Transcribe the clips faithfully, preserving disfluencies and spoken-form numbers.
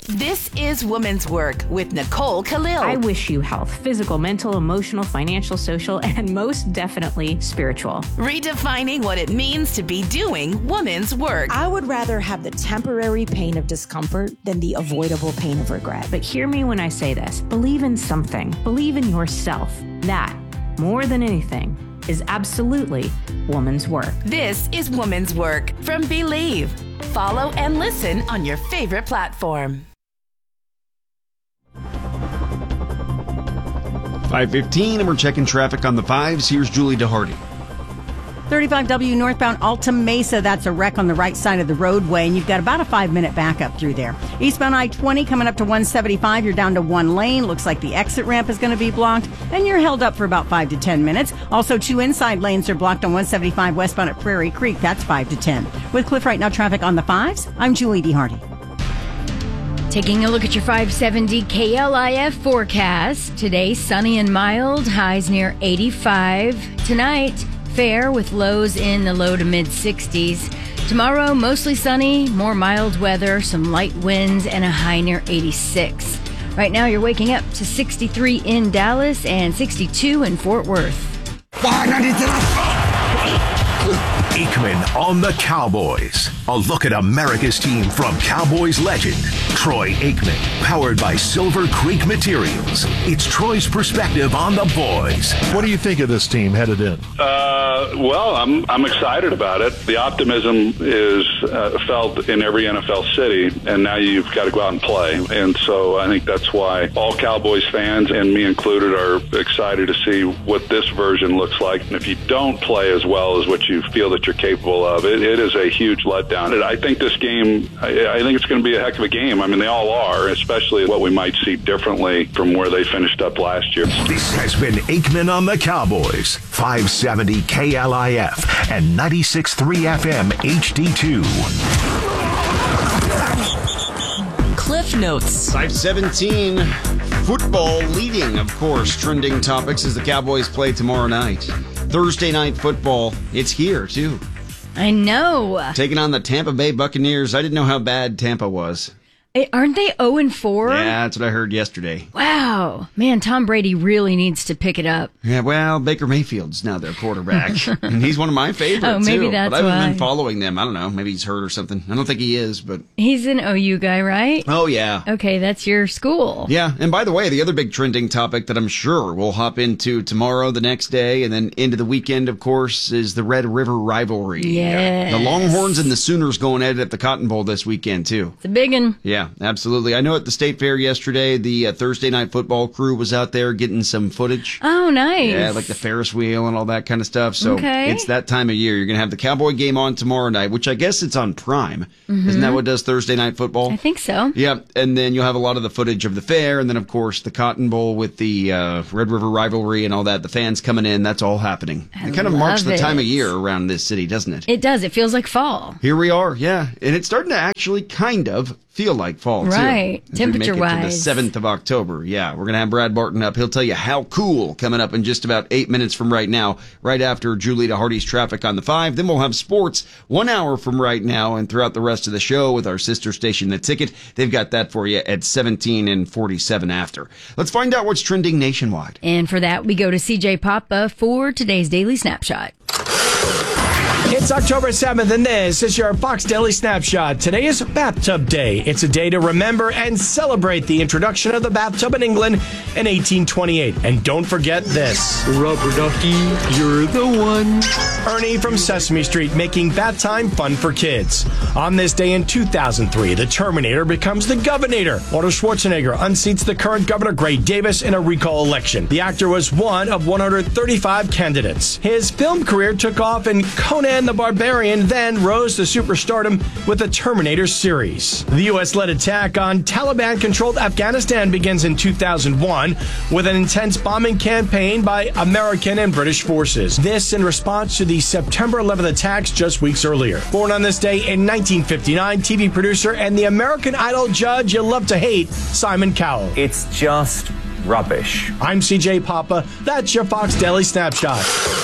This is Women's Work with Nicole Khalil. I wish you health, physical, mental, emotional, financial, social, and most definitely spiritual. Redefining what it means to be doing women's work. I would rather have the temporary pain of discomfort than the avoidable pain of regret. But hear me when I say this. Believe in something. Believe in yourself. That, more than anything, is absolutely woman's work. This is Woman's Work from Believe. Follow and listen on your favorite platform. five fifteen, and we're checking traffic on the fives. Here's Julie DeHardy. thirty-five W northbound Alta Mesa, that's a wreck on the right side of the roadway, and you've got about a five-minute backup through there. Eastbound I twenty coming up to one seventy-five, you're down to one lane. Looks like the exit ramp is going to be blocked, and you're held up for about five to ten minutes. Also, two inside lanes are blocked on one seventy-five westbound at Prairie Creek. That's five to ten. With Cliff Right Now traffic on the fives, I'm Julie DeHardy. Taking a look at your five seventy K L I F forecast. Today, sunny and mild, highs near eighty-five. Tonight, fair with lows in the low to mid sixties. Tomorrow, mostly sunny, more mild weather, some light winds, and a high near eighty-six. Right now, you're waking up to sixty-three in Dallas and sixty-two in Fort Worth. Aikman on the Cowboys. A look at America's team from Cowboys legend, Troy Aikman. Powered by Silver Creek Materials. It's Troy's perspective on the boys. What do you think of this team headed in? Uh, well, I'm I'm excited about it. The optimism is uh, felt in every N F L city, and now you've got to go out and play. And so I think that's why all Cowboys fans, and me included, are excited to see what this version looks like. And if you don't play as well as what you feel that you're capable of, it, it is a huge letdown. I think this game, I, I think it's going to be a heck of a game. I mean, they all are, especially what we might see differently from where they finished up last year. This has been Aikman on the Cowboys, five seventy K L I F and ninety-six point three F M H D two. Cliff Notes. five seventeen, football leading, of course, trending topics as the Cowboys play tomorrow night. Thursday night football, it's here, too. I know. Taking on the Tampa Bay Buccaneers. I didn't know how bad Tampa was. Hey, aren't they oh and four? Yeah, that's what I heard yesterday. Wow. Man, Tom Brady really needs to pick it up. Yeah, well, Baker Mayfield's now their quarterback. And he's one of my favorites, Oh, maybe too. that's But I haven't why. been following them. I don't know. Maybe he's hurt or something. I don't think he is, but... He's an O U guy, right? Oh, yeah. Okay, that's your school. Yeah, and by the way, the other big trending topic that I'm sure we'll hop into tomorrow, the next day, and then into the weekend, of course, is the Red River rivalry. Yes. The Longhorns and the Sooners going at it at the Cotton Bowl this weekend, too. It's a big one. Yeah, absolutely. I know at the State Fair yesterday, the uh, Thursday Night Football crew was out there getting some footage. Oh, nice. Yeah, like the Ferris wheel and all that kind of stuff. So Okay. it's that time of year. You're going to have the Cowboy game on tomorrow night, which I guess it's on Prime. Mhm. Isn't that what does Thursday Night Football? I think so. Yeah, and then you'll have a lot of the footage of the fair, and then, of course, the Cotton Bowl with the uh, Red River rivalry and all that. The fans coming in, that's all happening. I it kind of marks love the time it. of year around this city, doesn't it? It does. It feels like fall. Here we are, yeah. And it's starting to actually kind of feel like fall, too. Right. As we make it to the Temperature-wise. seventh of October. Yeah, we're going to have Brad Barton up. He'll tell you how cool coming up in just about eight minutes from right now, right after Julie DeHardy's Traffic on the Five. Then we'll have sports one hour from right now and throughout the rest of the show with our sister station, The Ticket. They've got that for you at seventeen and forty-seven after. Let's find out what's trending nationwide. And for that, we go to C J Papa for today's Daily Snapshot. It's October seventh, and this is your Fox Daily Snapshot. Today is Bathtub Day. It's a day to remember and celebrate the introduction of the bathtub in England in eighteen twenty-eight. And don't forget this. Rubber ducky, you're the one. Ernie from Sesame Street making bath time fun for kids. On this day in two thousand three, the Terminator becomes the Governator. Arnold Schwarzenegger unseats the current Governor Gray Davis in a recall election. The actor was one of one hundred thirty-five candidates. His film career took off in Conan the Barbarian, then rose to superstardom with the Terminator series. The U S-led attack on Taliban-controlled Afghanistan begins in two thousand one with an intense bombing campaign by American and British forces. This in response to the September eleventh attacks just weeks earlier. Born on this day in nineteen fifty-nine, T V producer and the American Idol judge you love to hate, Simon Cowell. It's just rubbish. I'm C J Papa. That's your Fox Daily Snapshot.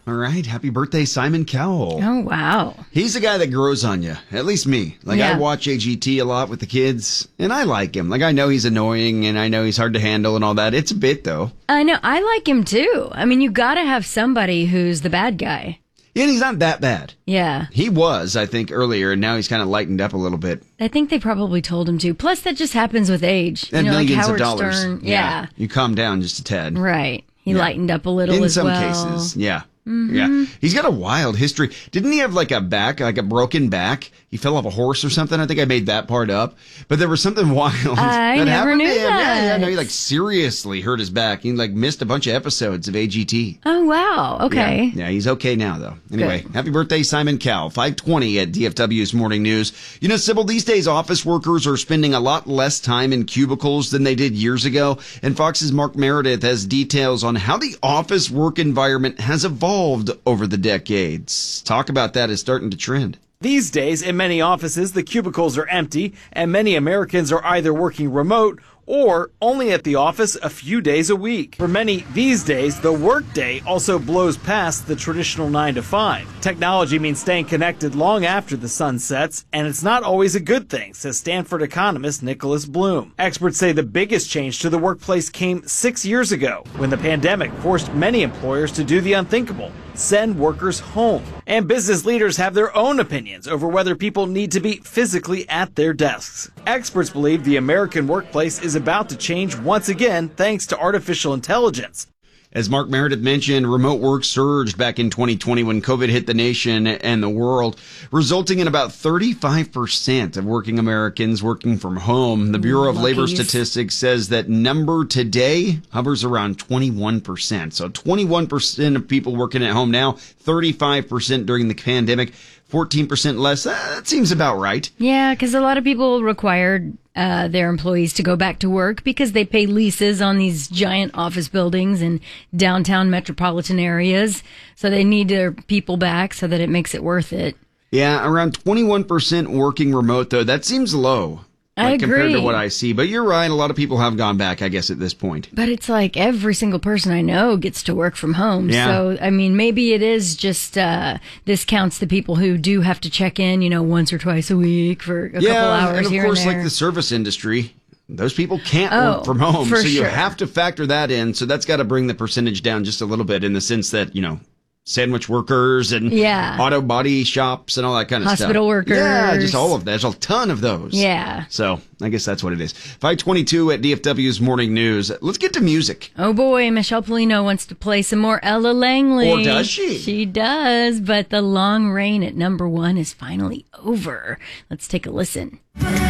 All right. Happy birthday, Simon Cowell. Oh, wow. He's the guy that grows on you. At least me. Like, Yeah. I watch A G T a lot with the kids, and I like him. Like, I know he's annoying, and I know he's hard to handle and all that. It's a bit, though. I know. I like him too. I mean, you got to have somebody who's the bad guy. Yeah, and he's not that bad. Yeah. He was, I think, earlier, and now he's kind of lightened up a little bit. I think they probably told him to. Plus, that just happens with age. And you know, millions like Howard of dollars. Stern. Yeah. You calm down just a tad. Right. He Yeah. lightened up a little In as some well. cases, yeah. Mhm. Yeah. He's got a wild history. Didn't he have like a back, like a broken back? He fell off a horse or something. I think I made that part up. But there was something wild I that never happened knew to him. Yeah, that. yeah, no, he like seriously hurt his back. He like missed a bunch of episodes of A G T. Oh, wow. Okay. Yeah, yeah, he's okay now, though. Anyway, happy birthday, Simon Cowell. five twenty at D F W's Morning News. You know, Sybil, these days office workers are spending a lot less time in cubicles than they did years ago. And Fox's Mark Meredith has details on how the office work environment has evolved over the decades. Talk about that is starting to trend. These days, in many offices, the cubicles are empty, and many Americans are either working remote or only at the office a few days a week. For many these days, the workday also blows past the traditional nine to five. Technology means staying connected long after the sun sets, and it's not always a good thing, says Stanford economist Nicholas Bloom. Experts say the biggest change to the workplace came six years ago, when the pandemic forced many employers to do the unthinkable: send workers home. And business leaders have their own opinions over whether people need to be physically at their desks. Experts believe the American workplace is about to change once again thanks to artificial intelligence. As Mark Meredith mentioned, remote work surged back in twenty twenty when COVID hit the nation and the world, resulting in about thirty-five percent of working Americans working from home. The Bureau of Labor Luckies. Statistics says that number today hovers around twenty-one percent. So twenty-one percent of people working at home now, thirty-five percent during the pandemic, fourteen percent less. Uh, that seems about right. Yeah, because a lot of people required uh, their employees to go back to work because they pay leases on these giant office buildings in downtown metropolitan areas. So they need their people back so that it makes it worth it. Yeah, around twenty-one percent working remote, though. That seems low. I like, compared to agree. what I see. But you're right. A lot of people have gone back, I guess, at this point. But it's like every single person I know gets to work from home. Yeah. So, I mean, maybe it is just, uh, this counts the people who do have to check in, you know, once or twice a week for a yeah, couple hours and of here course, and there. like the service industry, those people can't Oh, work from home. for So you sure. have to factor that in. So that's got to bring the percentage down just a little bit in the sense that, you know, sandwich workers and Yeah. auto body shops and all that kind of stuff. Hospital workers. Yeah, just all of that. There's a ton of those. Yeah. So I guess that's what it is. five twenty-two at D F W's Morning News. Let's get to music. Oh boy, Michelle Polino wants to play some more Ella Langley. Or does she? She does, but the long reign at number one is finally over. Let's take a listen.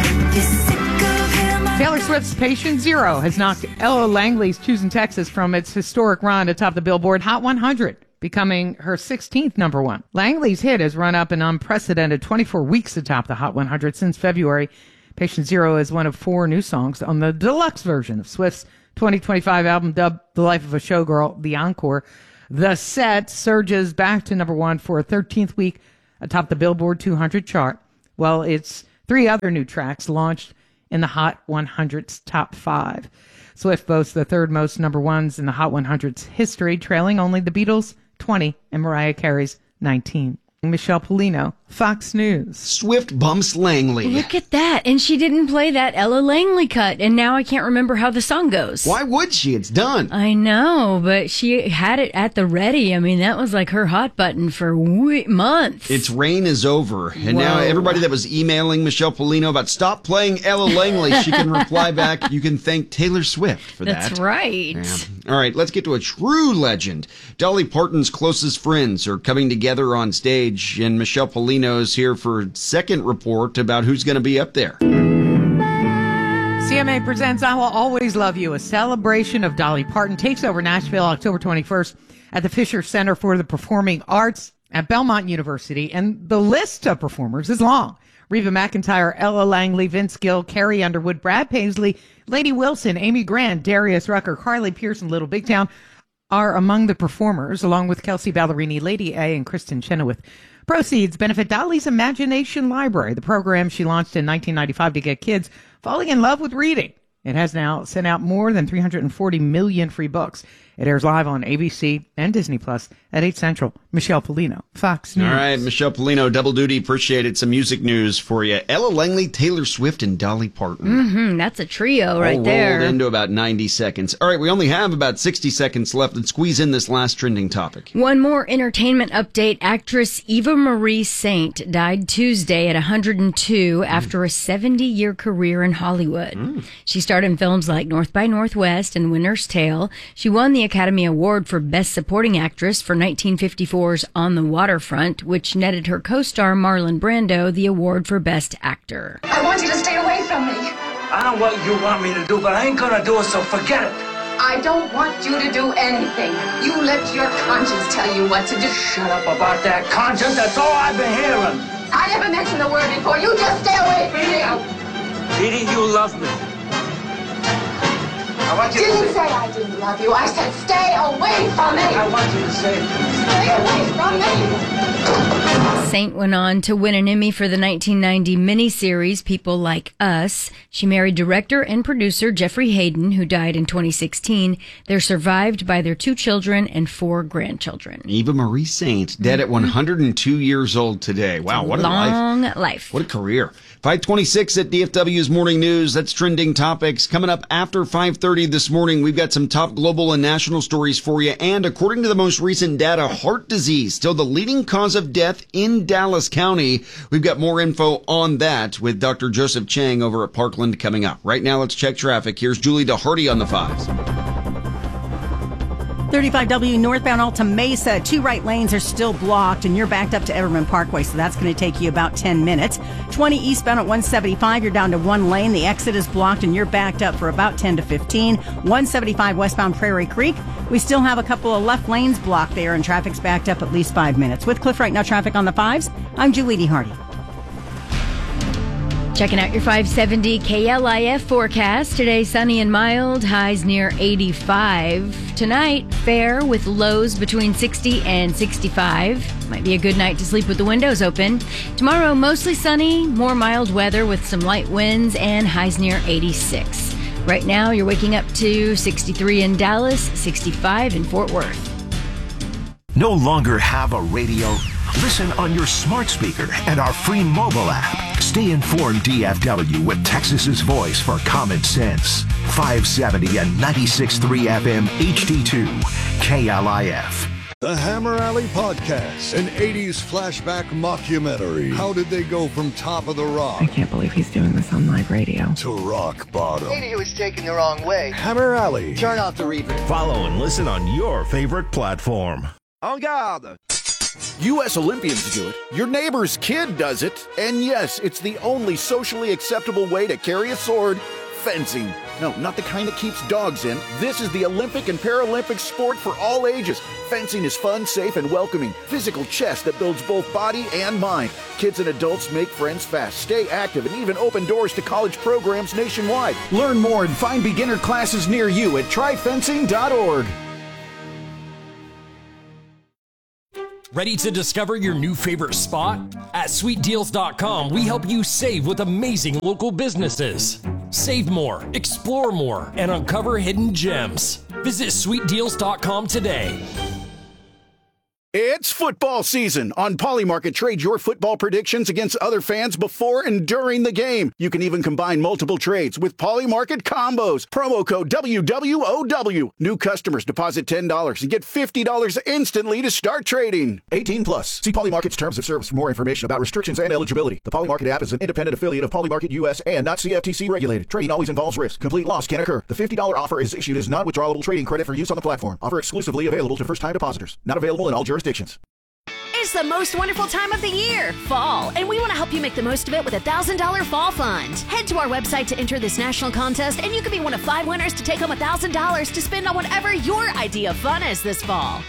Taylor Swift's Patient Zero has knocked Ella Langley's Choosing Texas from its historic run atop the Billboard Hot one hundred, becoming her sixteenth number one. Langley's hit has run up an unprecedented twenty-four weeks atop the Hot one hundred since February. Patient Zero is one of four new songs on the deluxe version of Swift's twenty twenty-five album dubbed The Life of a Showgirl, The Encore. The set surges back to number one for a thirteenth week atop the Billboard two hundred chart, while its three other new tracks launched in the Hot one hundred's top five. Swift boasts the third most number ones in the Hot one hundred's history, trailing only the Beatles' twenty and Mariah Carey's nineteen. Michelle Polino, Fox News. Swift bumps Langley. Look at that. And she didn't play that Ella Langley cut. And now I can't remember how the song goes. Why would she? It's done. I know, but she had it at the ready. I mean, that was like her hot button for we- months. Its reign is over. And Whoa. now everybody that was emailing Michelle Polino about stop playing Ella Langley, she can reply back. You can thank Taylor Swift for that. That's right. Yeah. All right, let's get to a true legend. Dolly Parton's closest friends are coming together on stage, and Michelle Polino's here for a second report about who's going to be up there. C M A presents I Will Always Love You, a celebration of Dolly Parton, takes over Nashville October twenty-first at the Fisher Center for the Performing Arts at Belmont University. And the list of performers is long. Reba McEntire, Ella Langley, Vince Gill, Carrie Underwood, Brad Paisley, Lady Wilson, Amy Grant, Darius Rucker, Carly Pearson, Little Big Town are among the performers, along with Kelsey Ballerini, Lady A, and Kristen Chenoweth. Proceeds benefit Dolly's Imagination Library, the program she launched in nineteen ninety-five to get kids falling in love with reading. It has now sent out more than three hundred forty million free books. It airs live on A B C and Disney Plus at eight Central. Michelle Polino, Fox News. All right, Michelle Polino, double duty. Appreciate it. Some music news for you. Ella Langley, Taylor Swift, and Dolly Parton. Mm-hmm, that's a trio right All there. rolled into about ninety seconds. All right, we only have about sixty seconds left. Let's squeeze in this last trending topic. One more entertainment update. Actress Eva Marie Saint died Tuesday at one hundred two mm. after a seventy-year career in Hollywood. Mm. She starred in films like North by Northwest and Winter's Tale. She won the Academy Award for Best Supporting Actress for nineteen fifty-four's On the Waterfront, which netted her co-star Marlon Brando the award for Best Actor. I want you to stay away from me. I know what you want me to do, but I ain't gonna do it, so forget it. I don't want you to do anything. You let your conscience tell you what to do. Shut up about that conscience. That's all I've been hearing. I never mentioned the word before. You just stay away from me. Edie, you love me. I want you didn't to say I didn't love you. I said stay away from me. I want you to say it. Stay away from me. Saint went on to win an Emmy for the nineteen ninety miniseries People Like Us. She married director and producer Jeffrey Hayden, who died in twenty sixteen. They're survived by their two children and four grandchildren. Eva Marie Saint, dead at one hundred two years old today. Wow, what a life. Long life. What a career. five twenty-six at D F W's Morning News. That's trending topics. Coming up after five thirty this morning, we've got some top global and national stories for you. And according to the most recent data, heart disease still the leading cause of death in Dallas County. We've got more info on that with Doctor Joseph Chang over at Parkland coming up. Right now, let's check traffic. Here's Julie DeHardy on the fives. thirty-five W northbound Alta Mesa. Two right lanes are still blocked, and you're backed up to Everman Parkway, so that's going to take you about ten minutes. twenty eastbound at one seventy-five, you're down to one lane. The exit is blocked, and you're backed up for about ten to fifteen. one seventy-five westbound Prairie Creek. We still have a couple of left lanes blocked there, and traffic's backed up at least five minutes. With Cliff Right Now traffic on the fives, I'm Julie DeHardy. Checking out your five seventy K L I F forecast. Today, sunny and mild, highs near eighty-five. Tonight, fair with lows between sixty and sixty-five. Might be a good night to sleep with the windows open. Tomorrow, mostly sunny, more mild weather with some light winds and highs near eighty-six. Right now, you're waking up to sixty-three in Dallas, sixty-five in Fort Worth. No longer have a radio? Listen on your smart speaker and our free mobile app. Stay informed D F W with Texas's voice for common sense. five seventy and ninety-six point three F M H D two K L I F. The Hammer Alley Podcast, an eighties flashback mockumentary. How did they go from top of the rock? I can't believe he's doing this on live radio. To rock bottom. Maybe he was taken the wrong way. Hammer Alley. Turn off the reverb. Follow and listen on your favorite platform. En garde. U S Olympians do it, your neighbor's kid does it, and yes, it's the only socially acceptable way to carry a sword, fencing. No, not the kind that keeps dogs in. This is the Olympic and Paralympic sport for all ages. Fencing is fun, safe, and welcoming. Physical chess that builds both body and mind. Kids and adults make friends fast, stay active, and even open doors to college programs nationwide. Learn more and find beginner classes near you at try fencing dot org. Ready to discover your new favorite spot? At sweet deals dot com, we help you save with amazing local businesses. Save more, explore more, and uncover hidden gems. Visit sweet deals dot com today. It's football season. On Polymarket, trade your football predictions against other fans before and during the game. You can even combine multiple trades with Polymarket combos. Promo code W W O W. New customers deposit ten dollars and get fifty dollars instantly to start trading. eighteen plus. See Polymarket's terms of service for more information about restrictions and eligibility. The Polymarket app is an independent affiliate of Polymarket U S and not C F T C regulated. Trading always involves risk. Complete loss can occur. The fifty dollars offer is issued as non-withdrawable trading credit for use on the platform. Offer exclusively available to first-time depositors. Not available in all jurisdictions. It's the most wonderful time of the year, fall, and we want to help you make the most of it with a one thousand dollars Fall Fund. Head to our website to enter this national contest, and you could be one of five winners to take home one thousand dollars to spend on whatever your idea of fun is this fall.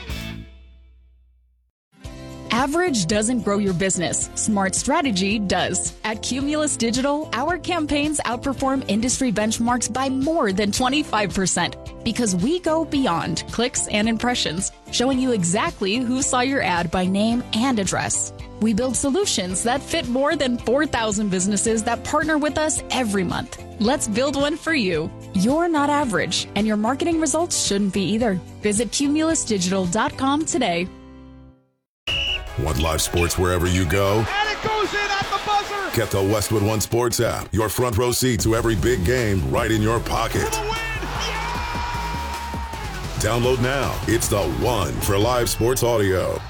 Average doesn't grow your business. Smart strategy does. At Cumulus Digital, our campaigns outperform industry benchmarks by more than twenty-five percent because we go beyond clicks and impressions, showing you exactly who saw your ad by name and address. We build solutions that fit more than four thousand businesses that partner with us every month. Let's build one for you. You're not average, and your marketing results shouldn't be either. Visit cumulus digital dot com today. Want live sports wherever you go? And it goes in at the buzzer! Get the Westwood One Sports app. Your front row seat to every big game right in your pocket. Download now. It's the one for live sports audio.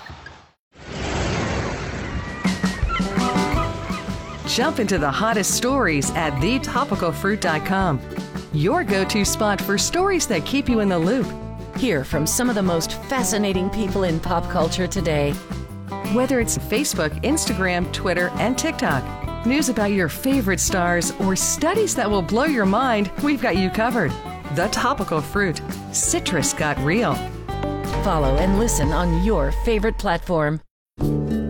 Jump into the hottest stories at the topical fruit dot com. Your go-to spot for stories that keep you in the loop. Hear from some of the most fascinating people in pop culture today. Whether it's Facebook, Instagram, Twitter, and TikTok, news about your favorite stars, or studies that will blow your mind, we've got you covered. The Topical Fruit. Citrus got real. Follow and listen on your favorite platform.